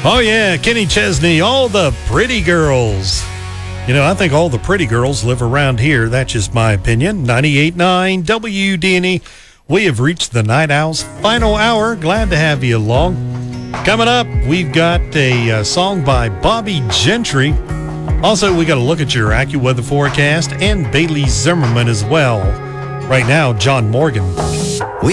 Oh, yeah, Kenny Chesney, all the pretty girls. You know, I think all the pretty girls live around here. That's just my opinion. 98.9 WDNE. We have reached the Night Owl's final hour. Glad to have you along. Coming up, we've got a song by Bobby Gentry. Also, we got to look at your AccuWeather forecast and Bailey Zimmerman as well. Right now, John Morgan.